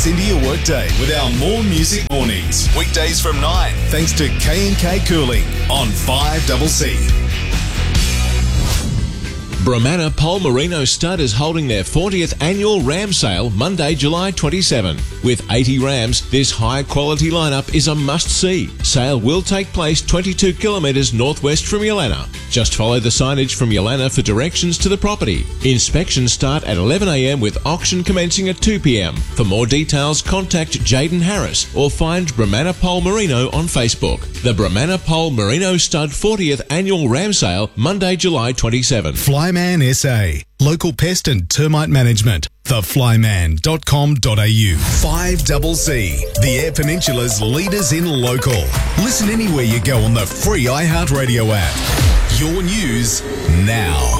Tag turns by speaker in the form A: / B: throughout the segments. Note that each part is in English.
A: us into your workday with our More Music Mornings. Weekdays from 9, thanks to K&K Cooling on 5CC.
B: Bromana Polmerino Stud is holding their 40th annual ram sale Monday, July 27. With 80 rams, this high-quality lineup is a must-see. Sale will take place 22 kilometres northwest from Yalana. Just follow the signage from Yalana for directions to the property. Inspections start at 11 a.m. with auction commencing at 2 p.m. For more details, contact Jaden Harris or find Bromana Polmerino on Facebook. The Bromana Polmerino Stud 40th annual ram sale Monday, July 27.
A: Flyman SA, local pest and termite management. Theflyman.com.au. 5CC, the Eyre Peninsula's leaders in local. Listen anywhere you go on the free iHeartRadio app. Your news now.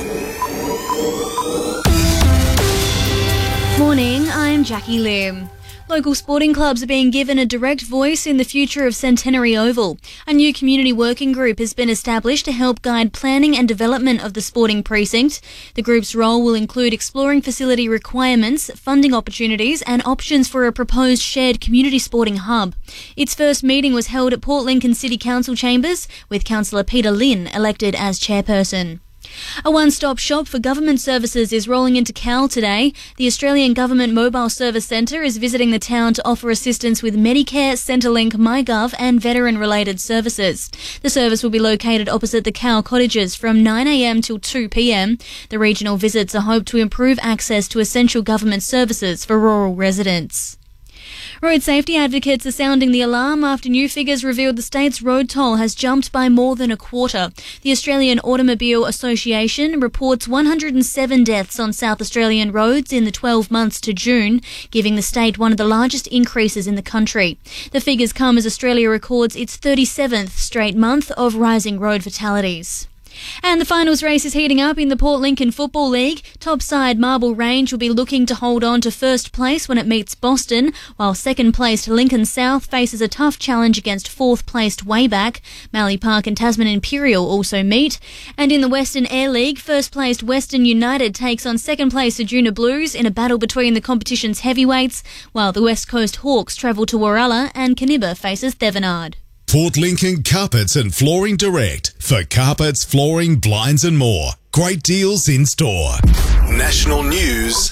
C: Morning, I'm Jackie Lim. Local sporting clubs are being given a direct voice in the future of Centenary Oval. A new community working group has been established to help guide planning and development of the sporting precinct. The group's role will include exploring facility requirements, funding opportunities and options for a proposed shared community sporting hub. Its first meeting was held at Port Lincoln City Council chambers, with Councillor Peter Lynn elected as chairperson. A one-stop shop for government services is rolling into Cal today. The Australian Government Mobile Service Centre is visiting the town to offer assistance with Medicare, Centrelink, MyGov and veteran-related services. The service will be located opposite the Cal cottages from 9 a.m. till 2 p.m. The regional visits are hoped to improve access to essential government services for rural residents. Road safety advocates are sounding the alarm after new figures revealed the state's road toll has jumped by more than a quarter. The Australian Automobile Association reports 107 deaths on South Australian roads in the 12 months to June, giving the state one of the largest increases in the country. The figures come as Australia records its 37th straight month of rising road fatalities. And the finals race is heating up in the Port Lincoln Football League. Top side Marble Range will be looking to hold on to first place when it meets Boston, while second placed Lincoln South faces a tough challenge against fourth placed Wayback. Mallee Park and Tasman Imperial also meet. And in the Western Air League, first placed Western United takes on second place Adjuna Blues in a battle between the competition's heavyweights, while the West Coast Hawks travel to Warralla and Canibba faces Thevenard.
A: Port Lincoln Carpets and Flooring Direct. For carpets, flooring, blinds and more. Great deals in store. National news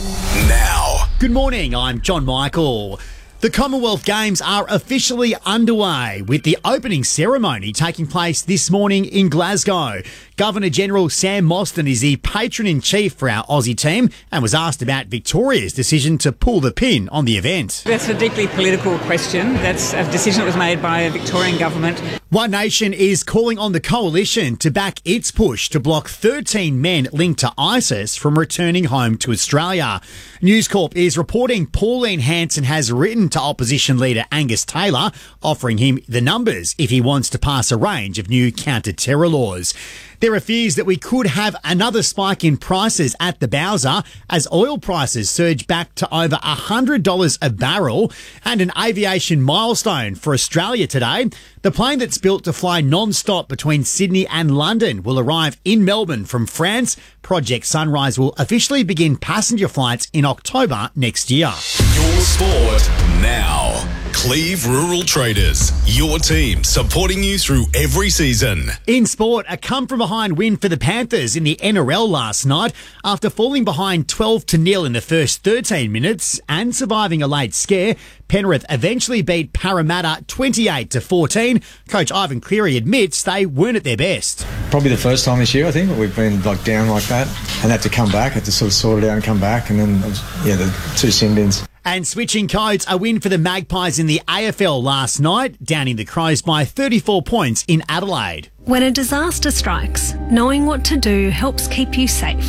A: now.
D: Good morning, I'm John Michael. The Commonwealth Games are officially underway, with the opening ceremony taking place this morning in Glasgow. Governor-General Sam Mostyn is the patron-in-chief for our Aussie team and was asked about Victoria's decision to pull the pin on the event.
E: That's a deeply political question. That's a decision that was made by a Victorian government.
D: One Nation is calling on the coalition to back its push to block 13 men linked to ISIS from returning home to Australia. News Corp is reporting Pauline Hanson has written to opposition leader Angus Taylor, offering him the numbers if he wants to pass a range of new counter-terror laws. There are fears that we could have another spike in prices at the Bowser as oil prices surge back to over $100 a barrel, and an aviation milestone for Australia today. The plane that's built to fly non-stop between Sydney and London will arrive in Melbourne from France. Project Sunrise will officially begin passenger flights in October next year.
A: Your sport now. Cleve Rural Traders, your team supporting you through every season.
D: In sport, a come-from-behind win for the Panthers in the NRL last night after falling behind 12-0 in the first 13 minutes and surviving a late scare. Penrith eventually beat Parramatta 28-14. Coach Ivan Cleary admits they weren't at their best.
F: Probably the first time this year, I think, that we've been down like that and had to come back, had to sort of sort it out and come back, and then, the two sin bins.
D: And switching codes, a win for the Magpies in the AFL last night, downing the Crows by 34 points in Adelaide.
G: When a disaster strikes, knowing what to do helps keep you safe.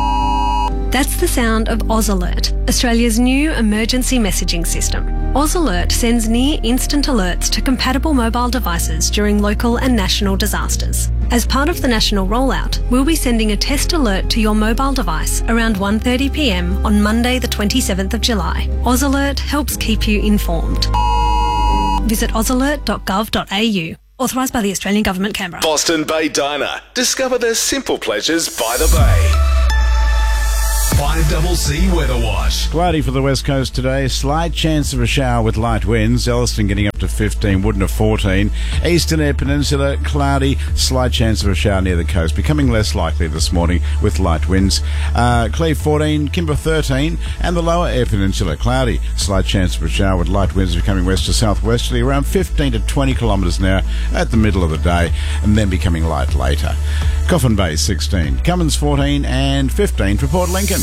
G: That's the sound of Oz Alert, Australia's new emergency messaging system. Oz Alert sends near-instant alerts to compatible mobile devices during local and national disasters. As part of the national rollout, we'll be sending a test alert to your mobile device around 1:30 p.m. on Monday the 27th of July. Oz Alert helps keep you informed. Visit ozalert.gov.au. Authorised by the Australian Government, Canberra.
A: Boston Bay Diner. Discover the simple pleasures by the bay. 5CC Weather Watch.
H: Cloudy for the west coast today. Slight chance of a shower with light winds. Elliston getting up to 15, Woodden to 14. Eastern Air Peninsula, cloudy. Slight chance of a shower near the coast. Becoming less likely this morning with light winds. Cleve 14, Kimber 13. And the lower Air Peninsula, cloudy. Slight chance of a shower with light winds becoming west to southwesterly around 15 to 20 kilometres an hour at the middle of the day, and then becoming light later. Coffin Bay 16, Cummins 14 and 15 for Port Lincoln.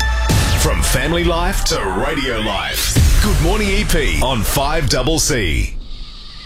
A: From family life to radio life. Good morning EP on 5CC.